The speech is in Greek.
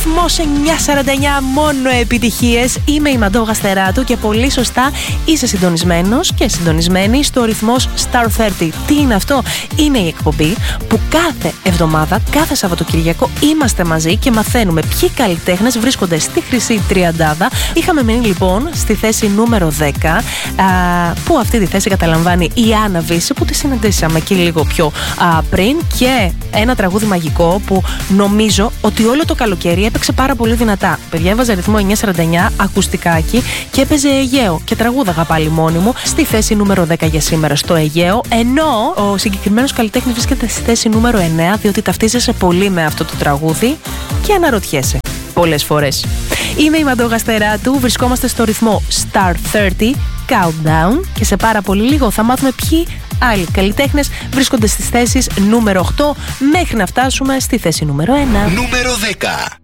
ρυθμός 949, μόνο επιτυχίες. Είμαι η Μαντώ Γαστεράτου και πολύ σωστά είσαι συντονισμένος και συντονισμένη στο ρυθμός Star 30. Τι είναι αυτό? Είναι η εκπομπή που κάθε εβδομάδα, κάθε Σαββατοκυριακό είμαστε μαζί και μαθαίνουμε ποιοι καλλιτέχνες βρίσκονται στη χρυσή τριαντάδα. Είχαμε μείνει λοιπόν στη θέση νούμερο 10, που αυτή τη θέση καταλαμβάνει η Άννα Βύση, που τη συναντήσαμε και λίγο πιο πριν, και ένα τραγούδι μαγικό που νομίζω ότι όλο το καλοκαίρι έπαιξε πάρα πολύ δυνατά. Παιδιά, έβαζε ρυθμό 949, ακουστικάκι και έπαιζε Αιγαίο και τραγούδαγα πάλι μόνη μου στη θέση νούμερο 10 για σήμερα στο Αιγαίο, ενώ ο συγκεκριμένος καλλιτέχνης βρίσκεται στη θέση νούμερο 9, διότι ταυτίζεσαι πολύ με αυτό το τραγούδι και αναρωτιέσαι πολλές φορές. Είμαι η Μαντώ Γαστεράτου, βρισκόμαστε στο ρυθμό Star 30 Countdown και σε πάρα πολύ λίγο θα μάθουμε ποιοι άλλοι καλλιτέχνες βρίσκονται στις θέσεις νούμερο 8 μέχρι να φτάσουμε στη θέση νούμερο 1. Νούμερο 10.